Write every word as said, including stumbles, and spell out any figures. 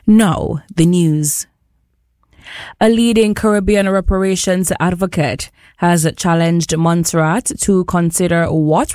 Now, the news. A leading Caribbean reparations advocate has challenged Montserrat to consider what